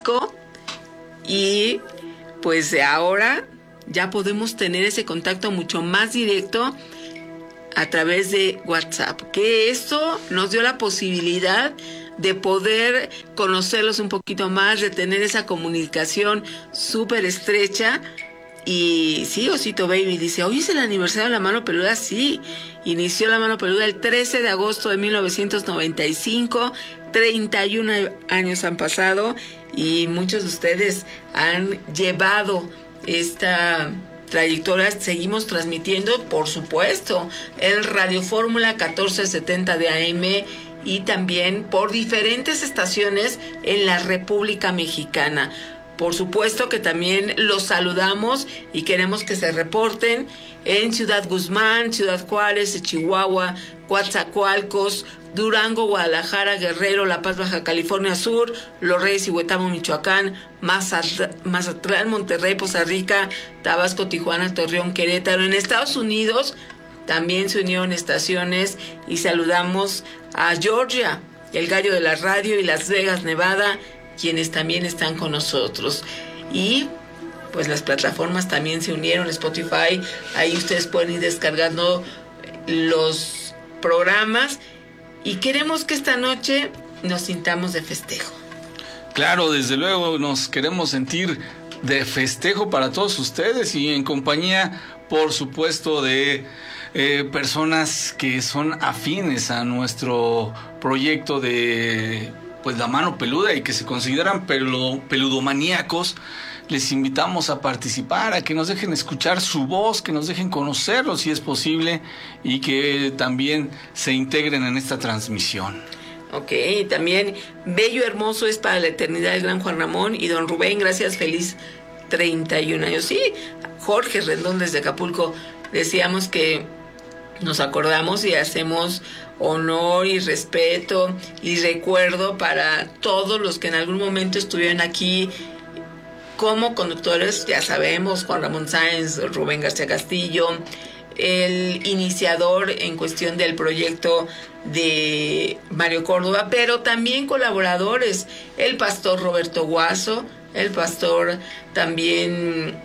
México, y pues ahora ya podemos tener ese contacto mucho más directo a través de WhatsApp, que esto nos dio la posibilidad de poder conocerlos un poquito más, de tener esa comunicación súper estrecha. Y sí, Osito Baby dice, hoy es el aniversario de la Mano Peluda. Sí, inició la Mano Peluda el 13 de agosto de 1995, 31 años han pasado y muchos de ustedes han llevado esta trayectoria. Seguimos transmitiendo, por supuesto, el Radio Fórmula 1470 de AM y también por diferentes estaciones en la República Mexicana. Por supuesto que también los saludamos y queremos que se reporten en Ciudad Guzmán, Ciudad Juárez, Chihuahua, Coatzacoalcos, Durango, Guadalajara, Guerrero, La Paz, Baja California Sur, Los Reyes y Huetamo, Michoacán, Mazatlán, Monterrey, Poza Rica, Tabasco, Tijuana, Torreón, Querétaro. En Estados Unidos también se unieron estaciones y saludamos a Georgia, el gallo de la radio, y Las Vegas, Nevada, quienes también están con nosotros. Y pues las plataformas también se unieron, Spotify, ahí ustedes pueden ir descargando los programas y queremos que esta noche nos sintamos de festejo. Claro, desde luego nos queremos sentir de festejo para todos ustedes y en compañía, por supuesto, de personas que son afines a nuestro proyecto de pues La Mano Peluda y que se consideran peludomaníacos. Les invitamos a participar, a que nos dejen escuchar su voz, que nos dejen conocerlos si es posible y que también se integren en esta transmisión. Ok, también bello, hermoso es para la eternidad el gran Juan Ramón y don Rubén, gracias, feliz 31 años. Sí, Jorge Rendón desde Acapulco, decíamos que nos acordamos y hacemos honor y respeto y recuerdo para todos los que en algún momento estuvieron aquí como conductores. Ya sabemos, Juan Ramón Sáenz, Rubén García Castillo, el iniciador en cuestión del proyecto de Mario Córdoba, pero también colaboradores, el pastor Roberto Guaso, el pastor también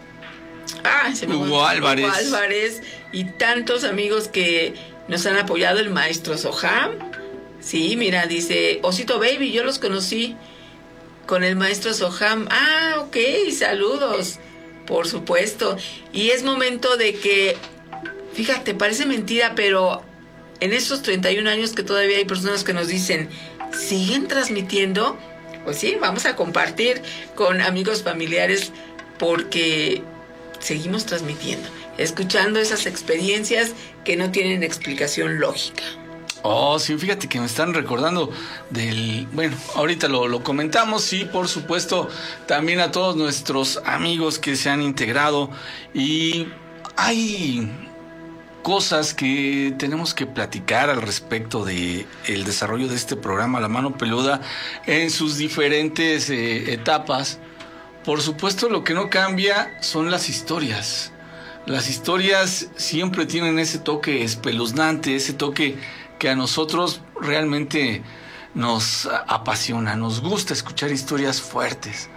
Hugo Álvarez y tantos amigos que nos han apoyado, el maestro Soham. Sí, mira, dice Osito Baby, yo los conocí con el maestro Soham. Ok, saludos, por supuesto. Y es momento de que, fíjate, parece mentira, pero en estos 31 años que todavía hay personas que nos dicen, ¿siguen transmitiendo? Pues sí, vamos a compartir con amigos, familiares, porque seguimos transmitiendo, escuchando esas experiencias que no tienen explicación lógica. Oh, sí, fíjate que me están recordando bueno, ahorita lo comentamos, sí, por supuesto, también a todos nuestros amigos que se han integrado y hay cosas que tenemos que platicar al respecto de el desarrollo de este programa La Mano Peluda en sus diferentes etapas. Por supuesto, lo que no cambia son las historias. Las historias siempre tienen ese toque espeluznante, ese toque que a nosotros realmente nos apasiona, nos gusta escuchar historias fuertes.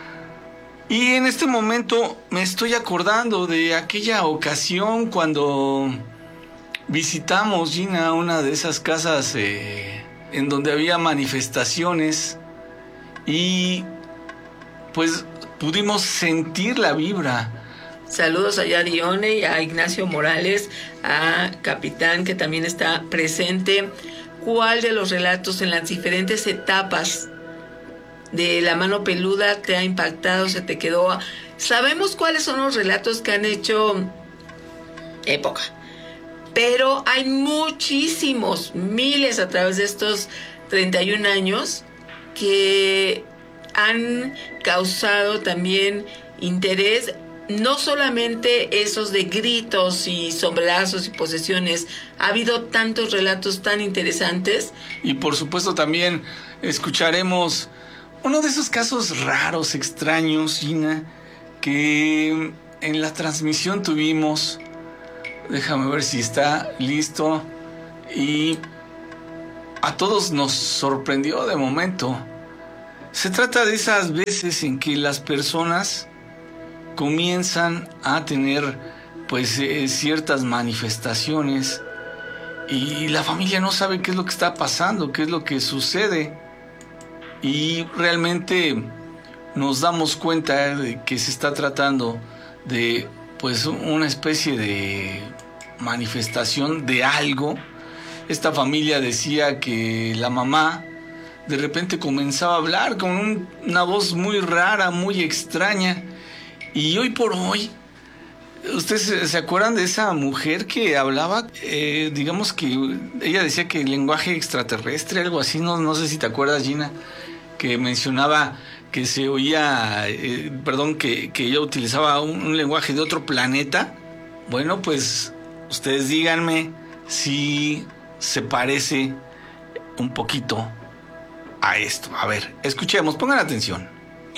Y en este momento me estoy acordando de aquella ocasión cuando visitamos, Gina, una de esas casas en donde había manifestaciones y pues pudimos sentir la vibra. Saludos allá a Dione y a Ignacio Morales, a Capitán, que también está presente. ¿Cuál de los relatos en las diferentes etapas de La Mano Peluda te ha impactado, se te quedó? Sabemos cuáles son los relatos que han hecho época, pero hay muchísimos, miles a través de estos 31 años que han causado también interés. No solamente esos de gritos y sombrerazos y posesiones, ha habido tantos relatos tan interesantes. Y por supuesto también escucharemos uno de esos casos raros, extraños, Gina, que en la transmisión tuvimos. Déjame ver si está listo. Y a todos nos sorprendió de momento. Se trata de esas veces en que las personas comienzan a tener pues ciertas manifestaciones y la familia no sabe qué es lo que está pasando, qué es lo que sucede, y realmente nos damos cuenta de que se está tratando de pues una especie de manifestación de algo. Esta familia decía que la mamá de repente comenzaba a hablar con una voz muy rara, muy extraña, y hoy por hoy, ¿ustedes se acuerdan de esa mujer que hablaba? Digamos que ella decía que el lenguaje extraterrestre, algo así, no sé si te acuerdas, Gina, que mencionaba que se oía, que ella utilizaba un lenguaje de otro planeta. Bueno, pues ustedes díganme si se parece un poquito a esto. A ver, escuchemos, pongan atención.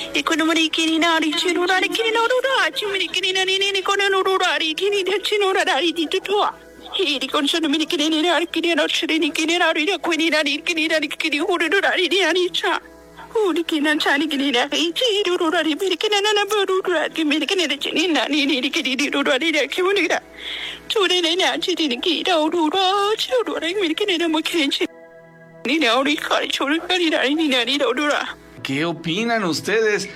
¿Qué opinan ustedes?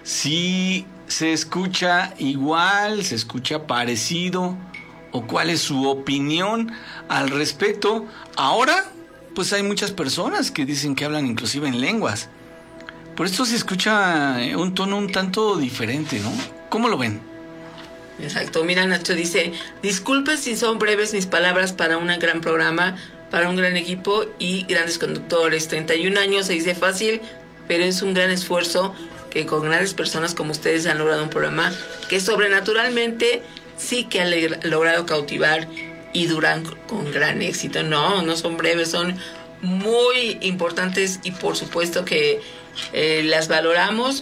¿Si se escucha igual, se escucha parecido, o cuál es su opinión al respecto? Ahora, pues hay muchas personas que dicen que hablan inclusive en lenguas. Por esto se escucha un tono un tanto diferente, ¿no? ¿Cómo lo ven? Exacto. Mira, Nacho dice, disculpe si son breves mis palabras para un gran programa, para un gran equipo y grandes conductores. 31 años se dice fácil, pero es un gran esfuerzo que con grandes personas como ustedes han logrado un programa que sobrenaturalmente sí que ha logrado cautivar y duran con gran éxito. No son breves, son muy importantes y por supuesto que las valoramos.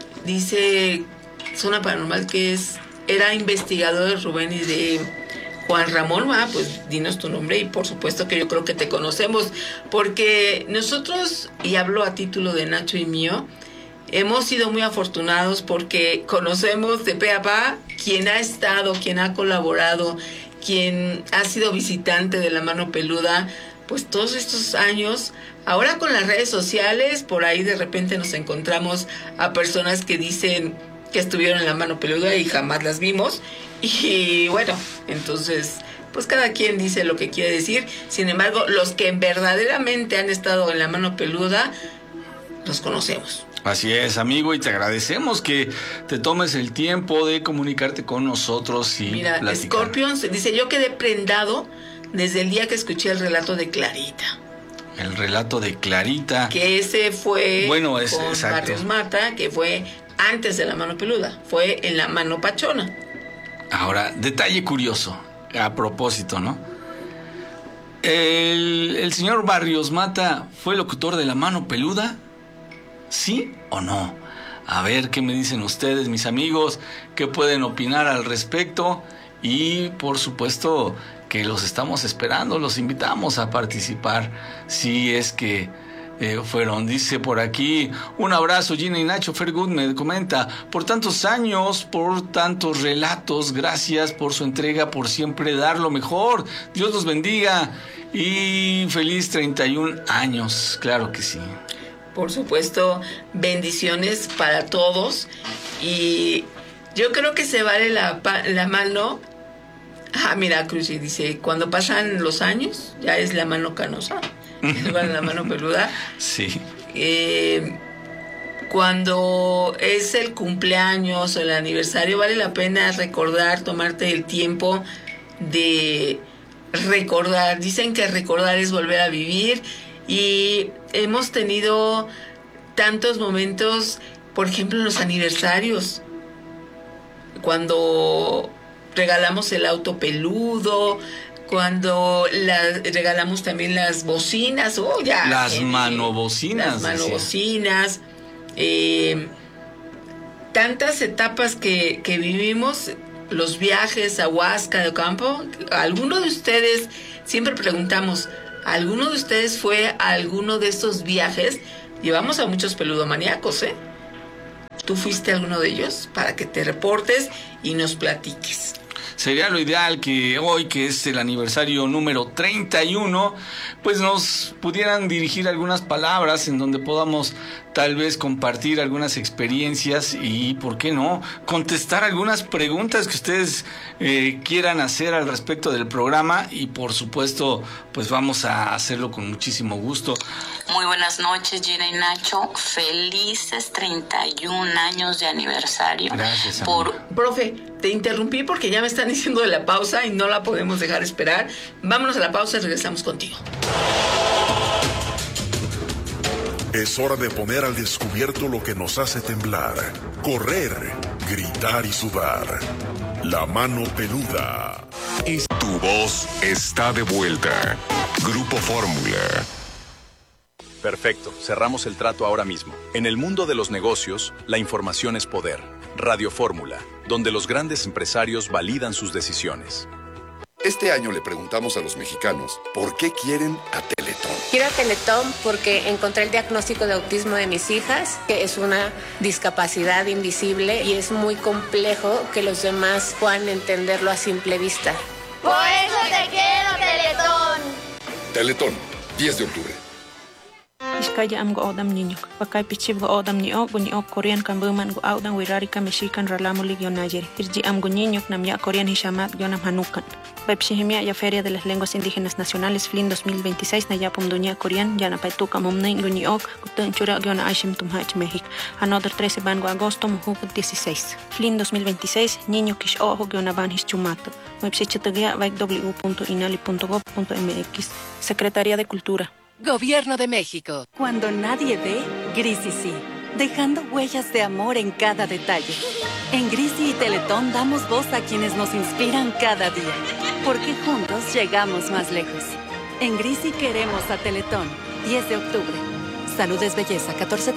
Dice Zona Paranormal que era investigador Rubén y de Juan Ramón. Pues dinos tu nombre y por supuesto que yo creo que te conocemos, porque nosotros, y hablo a título de Nacho y mío, hemos sido muy afortunados porque conocemos de pe a pa quien ha estado, quien ha colaborado, quien ha sido visitante de La Mano Peluda, pues todos estos años. Ahora con las redes sociales, por ahí de repente nos encontramos a personas que dicen que estuvieron en La Mano Peluda y jamás las vimos. Y bueno, entonces, pues cada quien dice lo que quiere decir. Sin embargo, los que verdaderamente han estado en La Mano Peluda, los conocemos. Así es, amigo, y te agradecemos que te tomes el tiempo de comunicarte con nosotros y mira, platicar. Scorpions dice, yo quedé prendado desde el día que escuché el relato de Clarita. El relato de Clarita. Que ese fue con exacto. Barrios Mata, que fue antes de La Mano Peluda, fue en La Mano Pachona. Ahora, detalle curioso, a propósito, ¿no? ¿El señor Barrios Mata fue locutor de La Mano Peluda? ¿Sí o no? A ver qué me dicen ustedes, mis amigos, qué pueden opinar al respecto. Y por supuesto que los estamos esperando, los invitamos a participar si es que fueron. Dice por aquí, un abrazo Gina y Nacho. Fergood me comenta, por tantos años, por tantos relatos, gracias por su entrega, por siempre dar lo mejor. Dios los bendiga y feliz 31 años, claro que sí. Por supuesto, bendiciones para todos. Y yo creo que se vale la mano. Mira, Cruz dice, cuando pasan los años, ya es la mano canosa, es la mano peluda. Sí. Cuando es el cumpleaños o el aniversario, vale la pena recordar, tomarte el tiempo de recordar. Dicen que recordar es volver a vivir. Y hemos tenido tantos momentos, por ejemplo, en los aniversarios, cuando regalamos el auto peludo, cuando regalamos también las bocinas, las manobocinas. Las manobocinas, tantas etapas que vivimos, los viajes a Huasca de Ocampo. ¿Alguno de ustedes, siempre preguntamos, ¿alguno de ustedes fue a alguno de estos viajes? llevamos a muchos peludomaníacos, ¿eh? ¿Tú fuiste alguno de ellos? Para que te reportes y nos platiques. Sería lo ideal que hoy, que es el aniversario número 31, pues nos pudieran dirigir algunas palabras en donde podamos tal vez compartir algunas experiencias y, ¿por qué no?, contestar algunas preguntas que ustedes quieran hacer al respecto del programa, y por supuesto, pues vamos a hacerlo con muchísimo gusto. Muy buenas noches, Gina y Nacho. Felices 31 años de aniversario. Gracias, Profe, te interrumpí porque ya me están diciendo de la pausa y no la podemos dejar esperar. Vámonos a la pausa y regresamos contigo. Es hora de poner al descubierto lo que nos hace temblar, correr, gritar y sudar. La mano peluda. Tu voz está de vuelta. Grupo Fórmula. Perfecto, cerramos el trato ahora mismo. En el mundo de los negocios, la información es poder. Radio Fórmula, donde los grandes empresarios validan sus decisiones. Este año le preguntamos a los mexicanos por qué quieren a Teletón. Quiero a Teletón porque encontré el diagnóstico de autismo de mis hijas, que es una discapacidad invisible y es muy complejo que los demás puedan entenderlo a simple vista. ¡Por eso te quiero, Teletón! Teletón, 10 de octubre. Iskaya am go odam niño. Pakai pichib go odam niño, guño Korean kan buman go audan wirari kan mexican ralamuli guionayer. Irji am guñiño nam ya Korean hishamat guionam hanukan. Pepsihimia ya Feria de las Lenguas Indígenas Nacionales FLIN 2026 na yapum duña Korean ya na paituka momnen guñiok gutun chura guiona aishim tumhach México. Another 13 bango agosto mujuk 16. FLIN 2026 niño kish ojo guiona van hischumato. Website www.inali.gov.mx. Secretaría de Cultura. Gobierno de México. Cuando nadie ve, Grisi sí, dejando huellas de amor en cada detalle. En Grisi y Teletón damos voz a quienes nos inspiran cada día, porque juntos llegamos más lejos. En Grisi queremos a Teletón. 10 de octubre. Salud es belleza.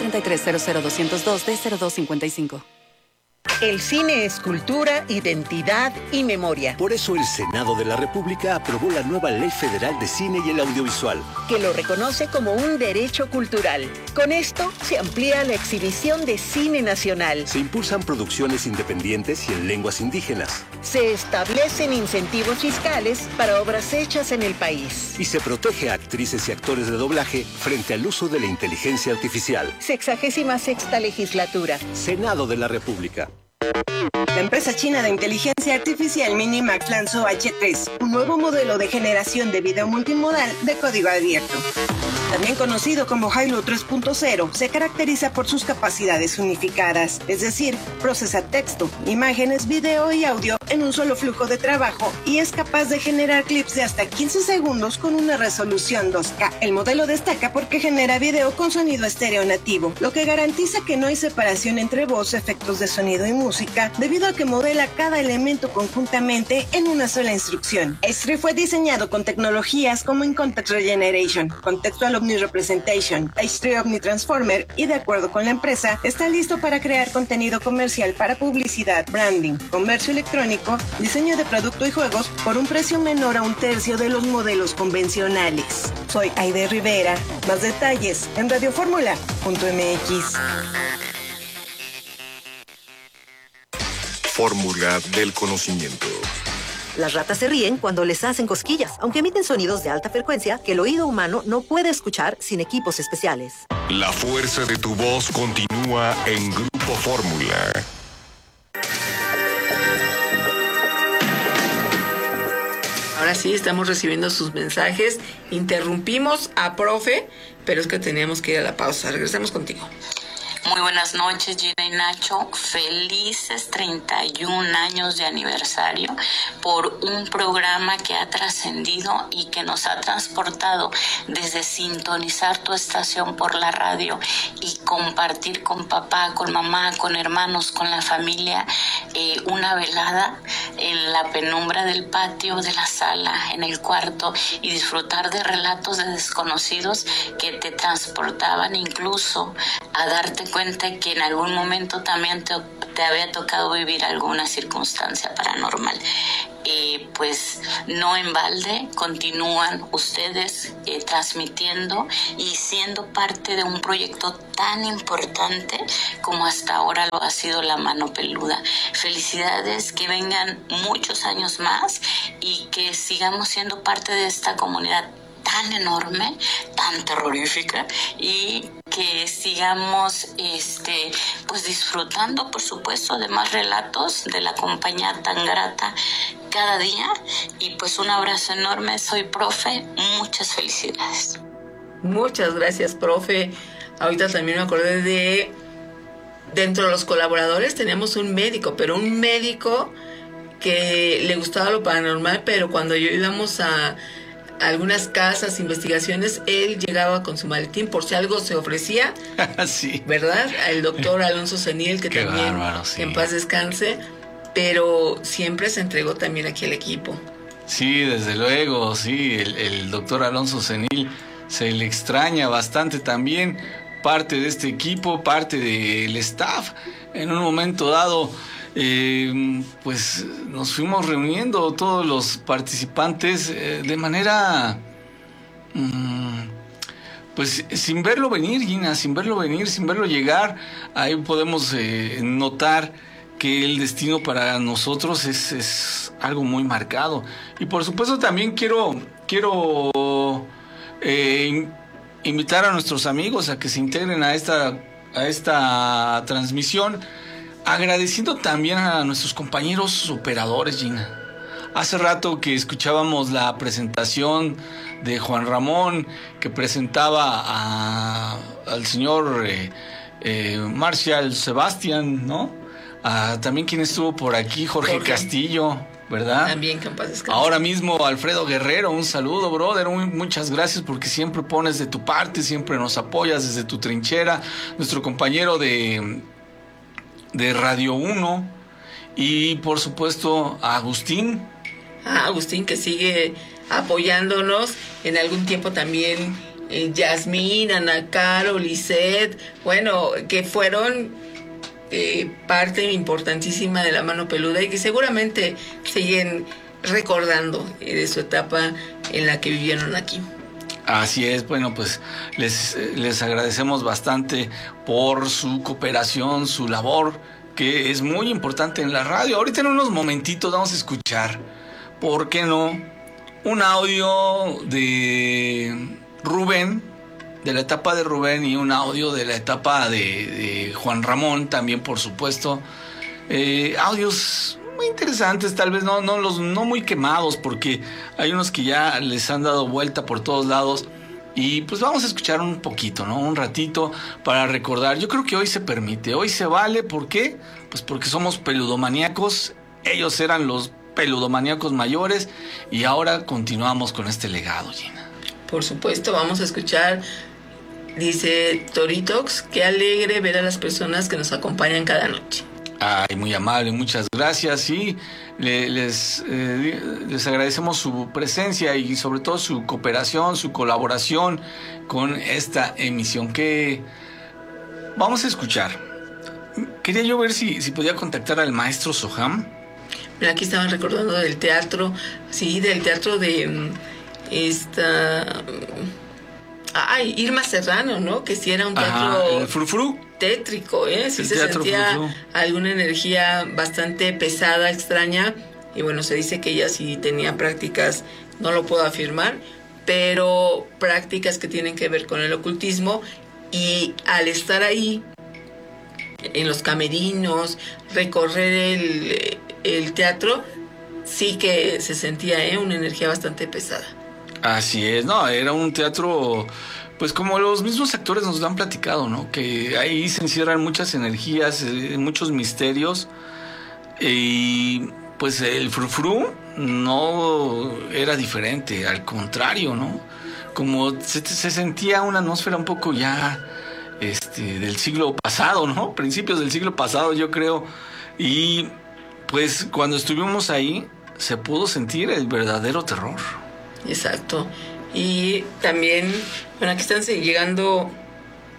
1433-00202-D0255. El cine es cultura, identidad y memoria. Por eso el Senado de la República aprobó la nueva Ley Federal de Cine y el Audiovisual, que lo reconoce como un derecho cultural. Con esto se amplía la exhibición de cine nacional. Se impulsan producciones independientes y en lenguas indígenas. Se establecen incentivos fiscales para obras hechas en el país. Y se protege a actrices y actores de doblaje frente al uso de la inteligencia artificial. 66ª legislatura. Senado de la República. La empresa china de inteligencia artificial Minimax lanzó H3, un nuevo modelo de generación de video multimodal de código abierto. También conocido como Hailu 3.0, se caracteriza por sus capacidades unificadas, es decir, procesa texto, imágenes, video y audio en un solo flujo de trabajo y es capaz de generar clips de hasta 15 segundos con una resolución 2K. El modelo destaca porque genera video con sonido estéreo nativo, lo que garantiza que no hay separación entre voz, efectos de sonido y música, debido a que modela cada elemento conjuntamente en una sola instrucción. H3 fue diseñado con tecnologías como In-Context Regeneration, Contextual Omni-Representation, H3 Omni-Transformer y, de acuerdo con la empresa, está listo para crear contenido comercial para publicidad, branding, comercio electrónico, diseño de producto y juegos por un precio menor a un tercio de los modelos convencionales. Soy Aide Rivera. Más detalles en radioformula.mx. Fórmula del conocimiento. Las ratas se ríen cuando les hacen cosquillas, aunque emiten sonidos de alta frecuencia que el oído humano no puede escuchar sin equipos especiales. La fuerza de tu voz continúa en Grupo Fórmula. Ahora sí, estamos recibiendo sus mensajes. Interrumpimos a profe, pero es que teníamos que ir a la pausa. Regresamos contigo. Muy buenas noches, Gina y Nacho. Felices 31 años de aniversario por un programa que ha trascendido y que nos ha transportado desde sintonizar tu estación por la radio y compartir con papá, con mamá, con hermanos, con la familia, una velada en la penumbra del patio, de la sala, en el cuarto y disfrutar de relatos de desconocidos que te transportaban incluso a darte cuenta que en algún momento también te te había tocado vivir alguna circunstancia paranormal. Pues no en balde continúan ustedes transmitiendo y siendo parte de un proyecto tan importante como hasta ahora lo ha sido La Mano Peluda. Felicidades, que vengan muchos años más y que sigamos siendo parte de esta comunidad tan enorme, tan terrorífica, y que sigamos pues disfrutando, por supuesto, de más relatos de la compañía tan grata cada día. Y pues un abrazo enorme. Soy profe, muchas felicidades. Muchas gracias, profe. Ahorita también me acordé de, dentro de los colaboradores tenemos un médico, pero un médico que le gustaba lo paranormal, pero cuando íbamos a algunas casas, investigaciones, él llegaba con su maletín por si algo se ofrecía. Sí. ¿Verdad? El doctor Alonso Senil, que Qué también, bárbaro, sí. que en paz descanse, pero siempre se entregó también aquí al equipo. Sí, desde luego, sí, el doctor Alonso Senil se le extraña bastante también, parte de este equipo, parte del staff. En un momento dado, pues nos fuimos reuniendo todos los participantes de manera, pues sin verlo venir, Gina, sin verlo venir, sin verlo llegar. Ahí podemos notar que el destino para nosotros es algo muy marcado. Y por supuesto también quiero invitar a nuestros amigos a que se integren a esta transmisión, agradeciendo también a nuestros compañeros operadores, Gina. Hace rato que escuchábamos la presentación de Juan Ramón, que presentaba al señor Marcial Sebastián, ¿no? También quien estuvo por aquí, Jorge Castillo, ¿verdad? También, que en paz descanse. Ahora mismo Alfredo Guerrero, un saludo, brother, muchas gracias porque siempre pones de tu parte, siempre nos apoyas desde tu trinchera. Nuestro compañero de Radio 1 y por supuesto a Agustín. Agustín, que sigue apoyándonos. En algún tiempo también Yasmín, Ana Caro, Lisette, bueno, que fueron parte importantísima de La Mano Peluda y que seguramente siguen recordando de su etapa en la que vivieron aquí. Así es, bueno, pues les agradecemos bastante por su cooperación, su labor, que es muy importante en la radio. Ahorita en unos momentitos vamos a escuchar, ¿por qué no?, un audio de Rubén, de la etapa de Rubén, y un audio de la etapa de Juan Ramón también, por supuesto. Audios muy interesantes, tal vez no muy quemados, porque hay unos que ya les han dado vuelta por todos lados. Y pues vamos a escuchar un poquito, ¿no? Un ratito para recordar. Yo creo que hoy se permite, hoy se vale. ¿Por qué? Pues porque somos peludomaníacos. Ellos eran los peludomaníacos mayores y ahora continuamos con este legado, Gina. Por supuesto, vamos a escuchar. Dice Toritox, qué alegre ver a las personas que nos acompañan cada noche. Ay, muy amable, muchas gracias. Y les agradecemos su presencia y sobre todo su cooperación, su colaboración con esta emisión que vamos a escuchar. Quería yo ver si podía contactar al maestro Soham. Mira, aquí estaban recordando del teatro, sí, del teatro de Irma Serrano, ¿no? Que sí era un teatro... el frufru. Tétrico, sí el se sentía frufru. Alguna energía bastante pesada, extraña, y bueno, se dice que ella sí tenía prácticas, no lo puedo afirmar, pero prácticas que tienen que ver con el ocultismo, y al estar ahí, en los camerinos, recorrer el teatro, sí que se sentía una energía bastante pesada. Así es, no, era un teatro, pues como los mismos actores nos lo han platicado, ¿no? Que ahí se encierran muchas energías, muchos misterios, y pues el frufru no era diferente, al contrario, ¿no? Como se sentía una atmósfera un poco ya del siglo pasado, ¿no? Principios del siglo pasado, yo creo, y pues cuando estuvimos ahí se pudo sentir el verdadero terror. Exacto. Y también, bueno, aquí están llegando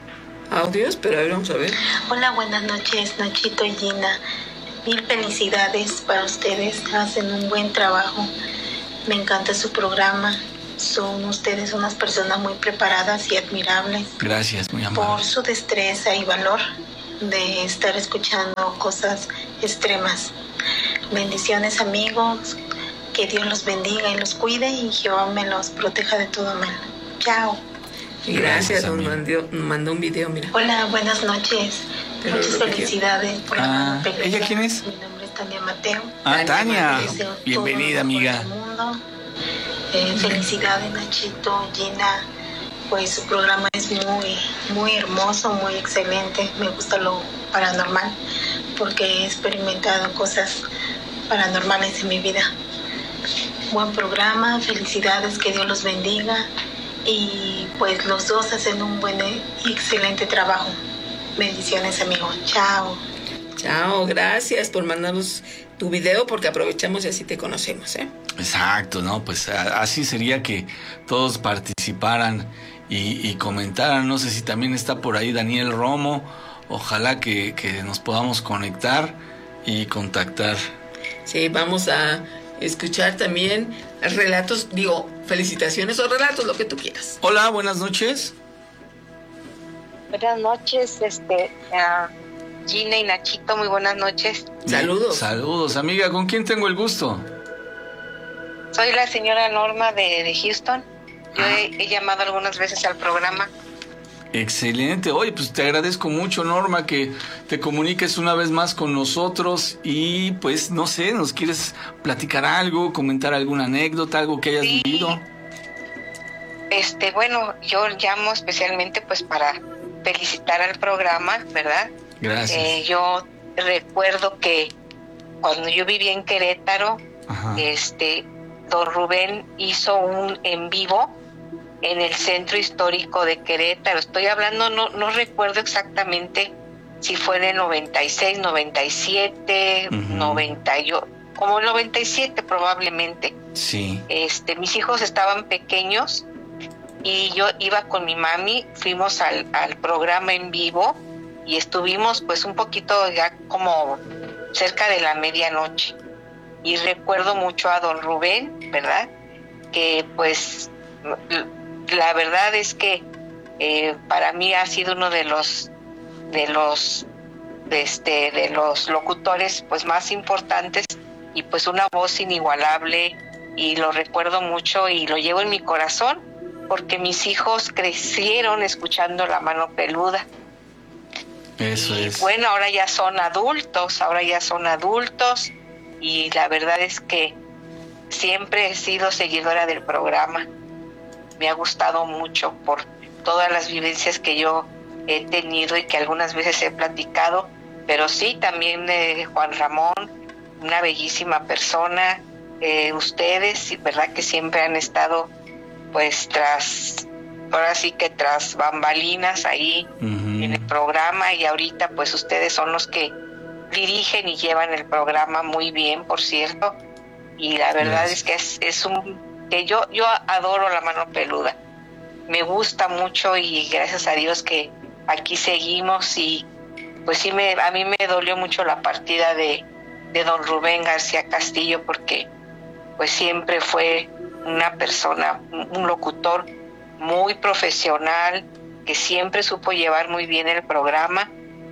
audios, pero a ver, vamos a ver. Hola, buenas noches, Nachito y Gina. Mil felicidades para ustedes, hacen un buen trabajo. Me encanta su programa. Son ustedes unas personas muy preparadas y admirables. Gracias, muy amable. Por su destreza y valor de estar escuchando cosas extremas. Bendiciones, amigos. Que Dios los bendiga y los cuide y Jehová me los proteja de todo mal. Chao. Gracias, nos mandó un video, mira. Hola, buenas noches. Pero muchas felicidades por la película. ¿Ella quién es? Mi nombre es Tania Mateo. Tania. Bienvenida, amiga. Felicidades, Nachito, Gina. Pues su programa es muy hermoso, muy excelente. Me gusta lo paranormal porque he experimentado cosas paranormales en mi vida. Buen programa, felicidades, que Dios los bendiga. Y pues los dos hacen un buen y excelente trabajo. Bendiciones, amigo. Chao. Chao, gracias por mandarnos tu video porque aprovechamos y así te conocemos, ¿eh? Exacto, ¿no? Pues así sería que todos participaran y comentaran. No sé si también está por ahí Daniel Romo. Ojalá que nos podamos conectar y contactar. Sí, vamos a escuchar también relatos, felicitaciones o relatos, lo que tú quieras. Hola, buenas noches. Buenas noches, Gina y Nachito, muy buenas noches. Saludos. Saludos, amiga. ¿Con quién tengo el gusto? Soy la señora Norma de Houston. Yo he llamado algunas veces al programa. Excelente. Oye, pues te agradezco mucho, Norma, que te comuniques una vez más con nosotros y pues, no sé, ¿nos quieres platicar algo, comentar alguna anécdota, algo que hayas vivido? Bueno, yo llamo especialmente pues para felicitar al programa, ¿verdad? Gracias. Yo recuerdo que cuando yo vivía en Querétaro, don Rubén hizo un en vivo en el centro histórico de Querétaro. Estoy hablando, no recuerdo exactamente si fue en el 96, 97, 98, como el 97 probablemente. Sí. Mis hijos estaban pequeños y yo iba con mi mami, fuimos al programa en vivo y estuvimos pues un poquito ya como cerca de la medianoche. Y recuerdo mucho a don Rubén, ¿verdad? Que pues la verdad es que para mí ha sido uno de los locutores pues más importantes y pues una voz inigualable, y lo recuerdo mucho y lo llevo en mi corazón porque mis hijos crecieron escuchando La Mano Peluda. Eso es. Bueno, ahora ya son adultos y la verdad es que siempre he sido seguidora del programa. Me ha gustado mucho por todas las vivencias que yo he tenido y que algunas veces he platicado, pero sí, también Juan Ramón, una bellísima persona, ustedes, ¿verdad? Que siempre han estado pues tras bambalinas ahí en el programa, y ahorita pues ustedes son los que dirigen y llevan el programa muy bien, por cierto, y la verdad es que es que yo adoro La Mano Peluda, me gusta mucho y gracias a Dios que aquí seguimos. Y pues sí, a mí me dolió mucho la partida de don Rubén García Castillo, porque pues siempre fue una persona, un locutor muy profesional, que siempre supo llevar muy bien el programa,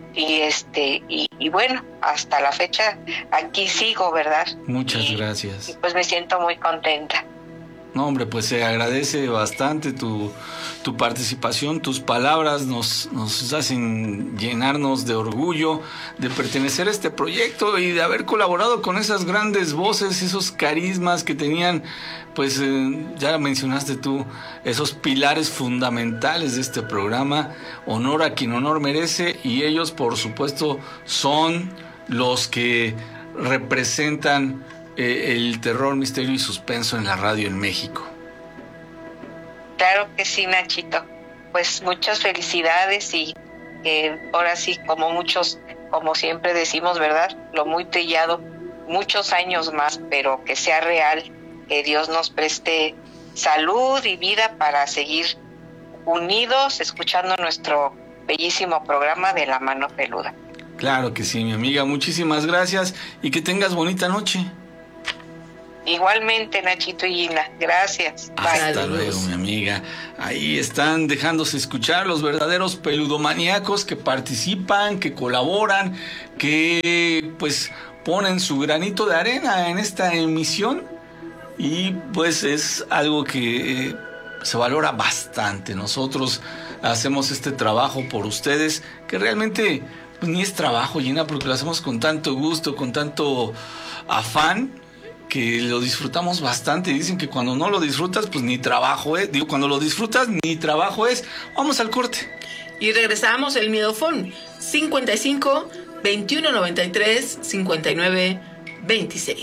y bueno, hasta la fecha aquí sigo, ¿verdad? Muchas gracias. Y pues me siento muy contenta. No, hombre, pues se agradece bastante tu participación, tus palabras nos hacen llenarnos de orgullo de pertenecer a este proyecto y de haber colaborado con esas grandes voces, esos carismas que tenían, pues ya mencionaste tú, esos pilares fundamentales de este programa. Honor a quien honor merece, y ellos, por supuesto, son los que representan el terror, misterio y suspenso en la radio en México. Claro que sí, Nachito. Pues muchas felicidades, y ahora sí, como siempre decimos, ¿verdad? Lo muy trillado, muchos años más, pero que sea real, que Dios nos preste salud y vida para seguir unidos, escuchando nuestro bellísimo programa de La Mano Peluda. Claro que sí, mi amiga, muchísimas gracias y que tengas bonita noche. Igualmente, Nachito y Gina, gracias. Hasta luego, mi amiga. Ahí están dejándose escuchar los verdaderos peludomaníacos que participan, que colaboran, que pues ponen su granito de arena en esta emisión y pues es algo que se valora bastante. Nosotros hacemos este trabajo por ustedes, que realmente pues ni es trabajo, Gina, porque lo hacemos con tanto gusto, con tanto afán, que lo disfrutamos bastante. Dicen que cuando no lo disfrutas, pues ni trabajo es. Digo, cuando lo disfrutas, ni trabajo es. Vamos al corte. Y regresamos, el Miedofón, 55 21 93 59 26.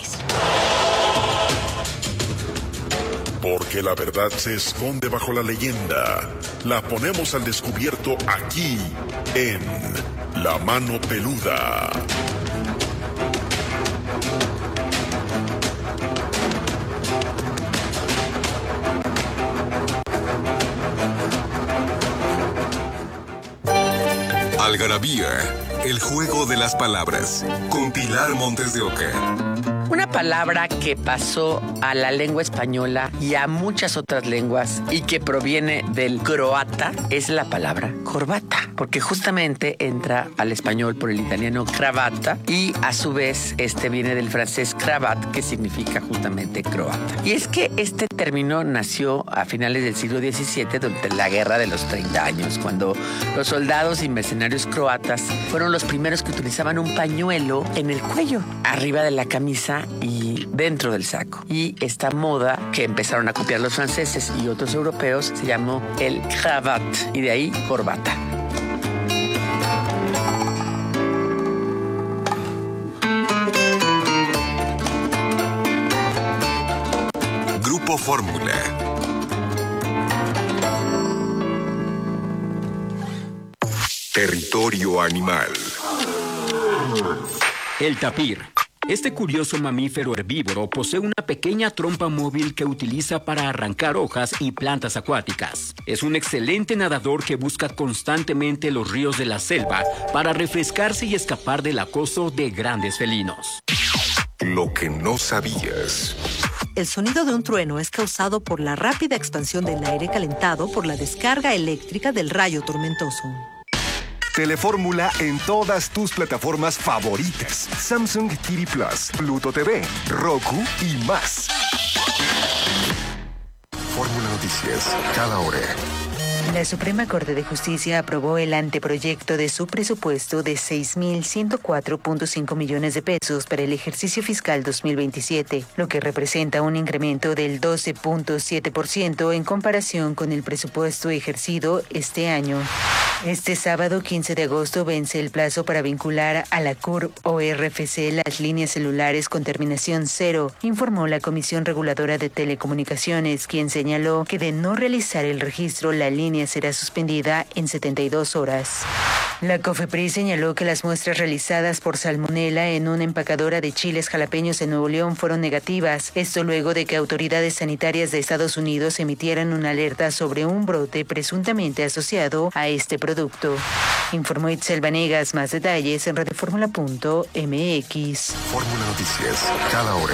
Porque la verdad se esconde bajo la leyenda. La ponemos al descubierto aquí, en La Mano Peluda. Algarabía, el juego de las palabras, con Pilar Montes de Oca. Una palabra que pasó a la lengua española y a muchas otras lenguas y que proviene del croata es la palabra corbata, porque justamente entra al español por el italiano cravata y a su vez viene del francés cravat, que significa justamente croata. Y es que este término nació a finales del siglo XVII durante la Guerra de los 30 años, cuando los soldados y mercenarios croatas fueron los primeros que utilizaban un pañuelo en el cuello, arriba de la camisa y dentro del saco. Y esta moda que empezaron a copiar los franceses y otros europeos se llamó el cravat, y de ahí corbata. Grupo Fórmula. Territorio animal. El tapir. Este curioso mamífero herbívoro posee una pequeña trompa móvil que utiliza para arrancar hojas y plantas acuáticas. Es un excelente nadador que busca constantemente los ríos de la selva para refrescarse y escapar del acoso de grandes felinos. Lo que no sabías. El sonido de un trueno es causado por la rápida expansión del aire calentado por la descarga eléctrica del rayo tormentoso. Telefórmula en todas tus plataformas favoritas. Samsung TV Plus, Pluto TV, Roku y más. Fórmula Noticias, cada hora. La Suprema Corte de Justicia aprobó el anteproyecto de su presupuesto de 6.104.5 millones de pesos para el ejercicio fiscal 2027, lo que representa un incremento del 12.7% en comparación con el presupuesto ejercido este año. Este sábado 15 de agosto vence el plazo para vincular a la CURP o RFC las líneas celulares con terminación 0, informó la Comisión Reguladora de Telecomunicaciones, quien señaló que de no realizar el registro, la línea será suspendida en 72 horas. La COFEPRIS señaló que las muestras realizadas por salmonela en una empacadora de chiles jalapeños en Nuevo León fueron negativas. Esto luego de que autoridades sanitarias de Estados Unidos emitieran una alerta sobre un brote presuntamente asociado a este producto. Informó Itzel Vanegas. Más detalles en radioformula.mx. Fórmula Noticias, cada hora.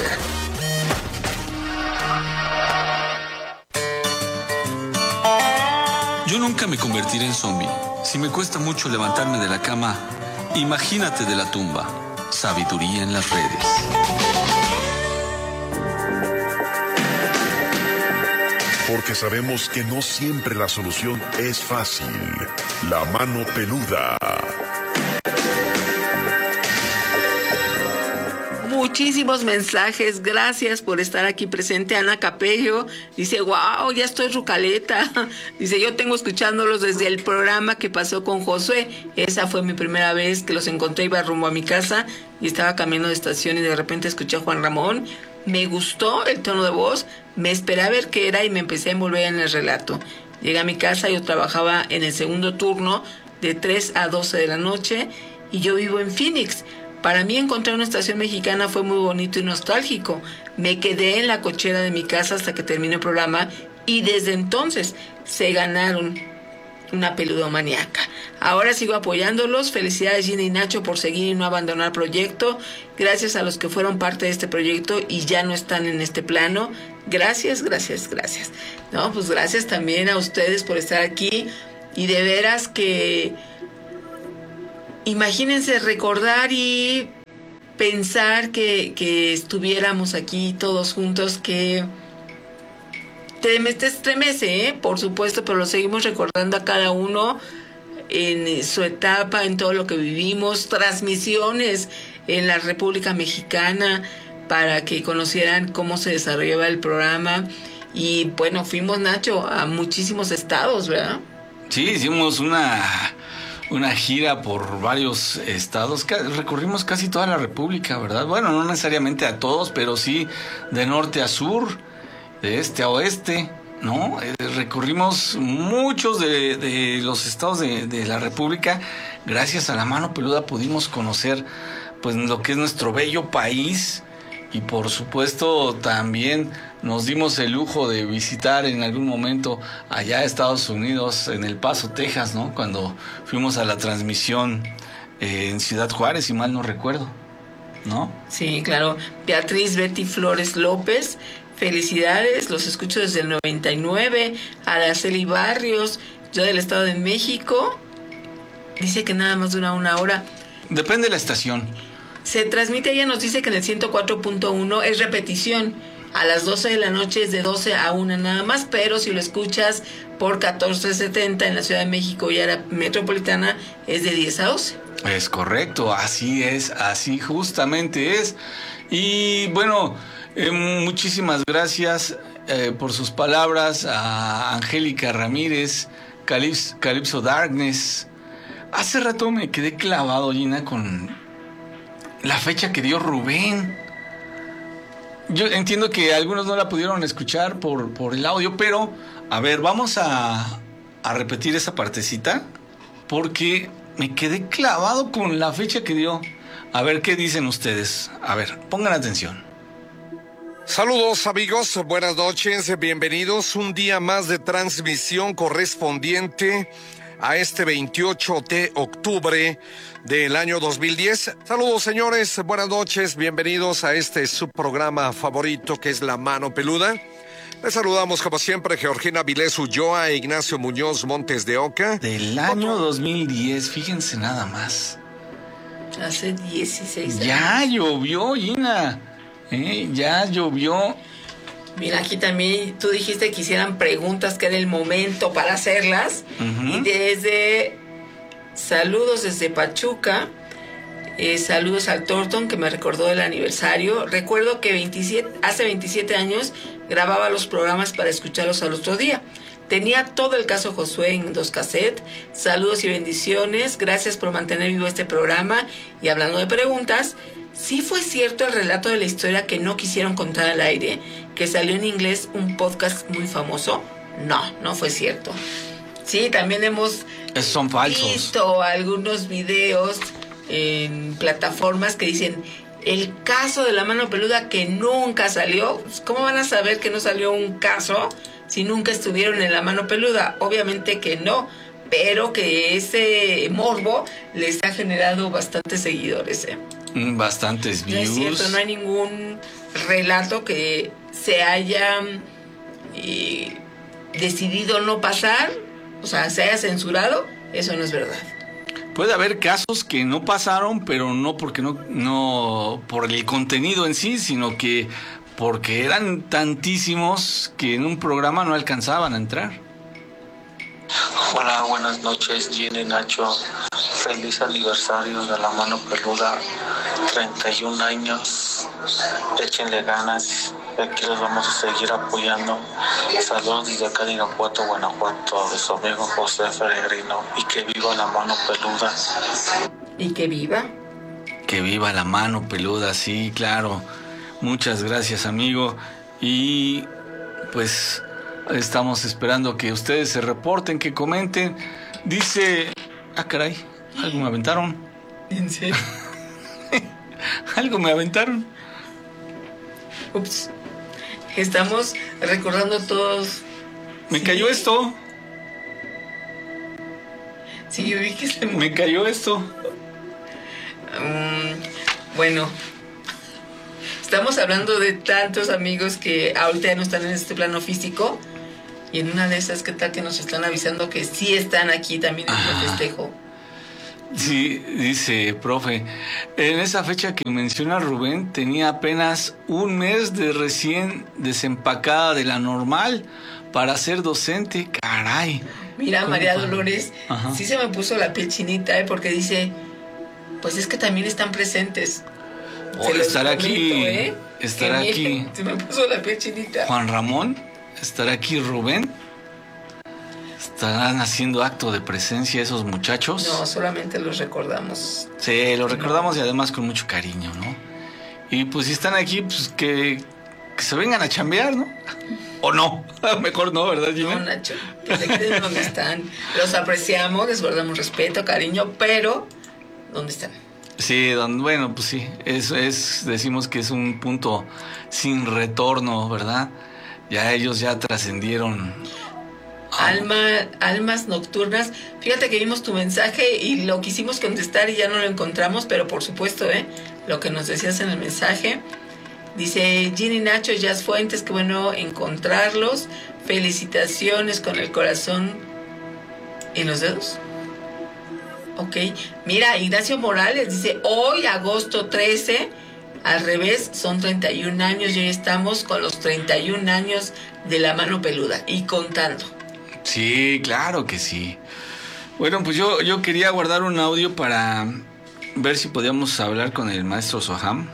Yo nunca me convertiré en zombie. Si me cuesta mucho levantarme de la cama, imagínate de la tumba. Sabiduría en las redes. Porque sabemos que no siempre la solución es fácil. La Mano Peluda. Muchísimos mensajes, gracias por estar aquí presente. Ana Capello dice, wow, ya estoy rucaleta. Dice, yo tengo escuchándolos desde el programa que pasó con Josué. Esa fue mi primera vez que los encontré, iba rumbo a mi casa y estaba cambiando de estación y de repente escuché a Juan Ramón. Me gustó el tono de voz, me esperé a ver qué era y me empecé a envolver en el relato. Llegué a mi casa, yo trabajaba en el segundo turno de 3 a 12 de la noche y yo vivo en Phoenix. Para mí encontrar una estación mexicana fue muy bonito y nostálgico. Me quedé en la cochera de mi casa hasta que terminé el programa y desde entonces se ganaron una peludomaníaca. Ahora sigo apoyándolos. Felicidades Gina y Nacho por seguir y no abandonar el proyecto. Gracias a los que fueron parte de este proyecto y ya no están en este plano. Gracias. No, pues gracias también a ustedes por estar aquí. Y de veras que imagínense recordar y pensar que estuviéramos aquí todos juntos, que te estremece, por supuesto, pero lo seguimos recordando a cada uno en su etapa, en todo lo que vivimos, transmisiones en la República Mexicana para que conocieran cómo se desarrollaba el programa. Y bueno, fuimos, Nacho, a muchísimos estados, ¿verdad? Sí, hicimos una gira por varios estados, recorrimos casi toda la República, ¿verdad? Bueno, no necesariamente a todos, pero sí de norte a sur, de este a oeste, ¿no? Recorrimos muchos de los estados de la República. Gracias a La Mano Peluda pudimos conocer pues lo que es nuestro bello país, y por supuesto también nos dimos el lujo de visitar en algún momento allá a Estados Unidos, en El Paso, Texas, ¿no? Cuando fuimos a la transmisión en Ciudad Juárez, si mal no recuerdo, ¿no? Sí, claro. Beatriz Betty Flores López, felicidades, los escucho desde el 99. Araceli Barrios, yo del Estado de México, dice que nada más dura 1 hora. Depende de la estación. Se transmite, ella nos dice que en el 104.1 es repetición. A las 12 de la noche es de 12 a 1 nada más, pero si lo escuchas por 1470 en la Ciudad de México y área metropolitana es de 10 a 12. Es correcto, así es, así justamente es. Y bueno, muchísimas gracias por sus palabras a Angélica Ramírez, Calypso Darkness. Hace rato me quedé clavado, Gina, con la fecha que dio Rubén. Yo entiendo que algunos no la pudieron escuchar por el audio, pero a ver, vamos a repetir esa partecita porque me quedé clavado con la fecha que dio. A ver, ¿qué dicen ustedes? A ver, pongan atención. Saludos amigos, buenas noches, bienvenidos. Un día más de transmisión correspondiente a este 28 de octubre del año 2010. Saludos señores, buenas noches, bienvenidos a este subprograma favorito que es La Mano Peluda. Les saludamos como siempre Georgina Vilés Ulloa e Ignacio Muñoz Montes de Oca. Del año 2010, fíjense nada más. Hace 16 años. Ya llovió, Gina. Ya llovió. Mira, aquí también tú dijiste que hicieran preguntas, que era el momento para hacerlas. Y desde saludos desde Pachuca, saludos al Thornton, que me recordó el aniversario. Recuerdo que hace 27 años grababa los programas para escucharlos al otro día. Tenía todo el caso Josué en 2 cassettes. Saludos y bendiciones. Gracias por mantener vivo este programa. Y hablando de preguntas, ¿sí fue cierto el relato de la historia que no quisieron contar al aire, que salió en inglés un podcast muy famoso? No fue cierto. Sí, también hemos son falsos. Visto algunos videos en plataformas que dicen el caso de La Mano Peluda que nunca salió. ¿Cómo van a saber que no salió un caso si nunca estuvieron en La Mano Peluda? Obviamente que no, pero que ese morbo les ha generado bastantes seguidores, Bastantes views. No es cierto, no hay ningún relato que se haya decidido no pasar, o sea, se haya censurado. Eso no es verdad. Puede haber casos que no pasaron, pero no porque no por el contenido en sí, sino que porque eran tantísimos que en un programa no alcanzaban a entrar. Hola, buenas noches, Gina y Nacho. Feliz aniversario de La Mano Peluda, 31 años. Échenle ganas, aquí los vamos a seguir apoyando. Saludos desde acá de Irapuato, Guanajuato, de su amigo José Peregrino. Y que viva La Mano Peluda. ¿Y que viva? Que viva La Mano Peluda, sí, claro. Muchas gracias, amigo. Y pues estamos esperando que ustedes se reporten, que comenten. Dice... Ah, caray, algo me aventaron. ¿En serio? Algo me aventaron. Ups. Estamos recordando todos. Me cayó esto. Sí, yo vi que se me cayó esto. Bueno, estamos hablando de tantos amigos que ahorita ya no están en este plano físico. Y en una de esas, ¿qué tal que nos están avisando que sí están aquí también en el festejo? Sí, dice, profe, en esa fecha que menciona Rubén, tenía apenas un mes de recién desempacada de la normal para ser docente. Caray. Mira, María Dolores, sí se me puso la piel chinita, porque dice, pues es que también están presentes. Estará aquí, estará aquí. Se me puso la piel chinita. Juan Ramón, estará aquí Rubén. ¿Estarán haciendo acto de presencia esos muchachos? No, solamente los recordamos. Sí, los recordamos y además con mucho cariño, ¿no? Y pues si están aquí, pues que se vengan a chambear, ¿no? ¿O no? Mejor no, ¿verdad, Gina? No, Nacho, que se queden donde están. Los apreciamos, les guardamos respeto, cariño, pero ¿dónde están? Sí, bueno, pues sí, decimos que es un punto sin retorno, ¿verdad? Ya ellos ya trascendieron. Almas nocturnas. Fíjate que vimos tu mensaje y lo quisimos contestar y ya no lo encontramos, pero por supuesto, lo que nos decías en el mensaje. Dice Ginny, Nacho, Jazz Fuentes, qué bueno encontrarlos. Felicitaciones con el corazón en los dedos. Ok. Mira, Ignacio Morales dice, hoy, agosto 13, al revés, son 31 años y hoy estamos con los 31 años de la mano peluda y contando. Sí, claro que sí. Bueno, pues yo quería guardar un audio para ver si podíamos hablar con el maestro Soham.